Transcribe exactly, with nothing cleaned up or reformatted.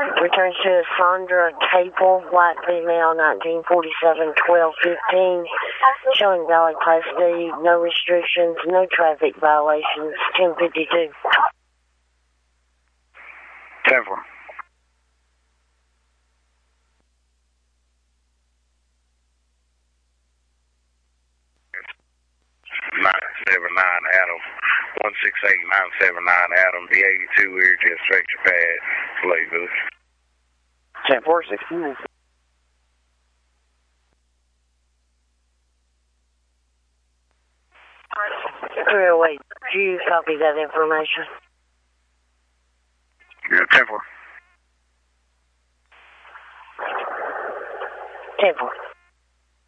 Returns to Sandra Capel, white female, nineteen forty-seven, twelve fifteen. Showing valid Class D, no restrictions, no traffic violations, ten fifty-two. ten four. nine seven nine Adam, one six eight nine seven nine Adam, B eighty-two Erie inspection pad, Lakeville. ten four sixteen. three oh eight, do you copy that information? Yeah, ten four. ten four.